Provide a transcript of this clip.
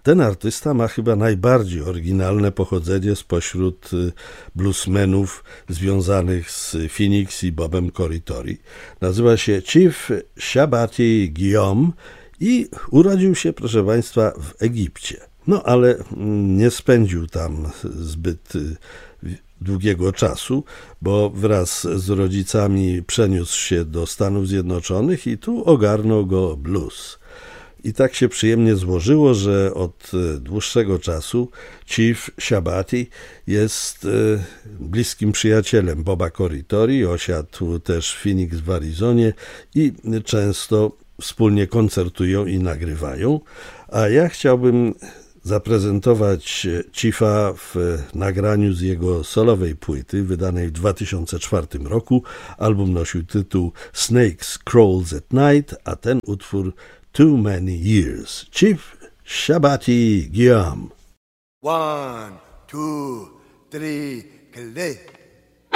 Ten artysta ma chyba najbardziej oryginalne pochodzenie spośród bluesmenów związanych z Phoenix i Bobem Corritore. Nazywa się Chief Shabati Guillaume i urodził się, proszę Państwa, w Egipcie. No ale nie spędził tam zbyt długiego czasu, bo wraz z rodzicami przeniósł się do Stanów Zjednoczonych i tu ogarnął go blues. I tak się przyjemnie złożyło, że od dłuższego czasu Chief Shabati jest bliskim przyjacielem Boba Corritore, osiadł też w Phoenix w Arizonie i często wspólnie koncertują i nagrywają, a ja chciałbym zaprezentować Chiefa w nagraniu z jego solowej płyty wydanej w 2004 roku. Album nosił tytuł Snakes Crawls at Night, a ten utwór Too Many Years. Chief Shabati Guillaume. 1, 2, 3, clay.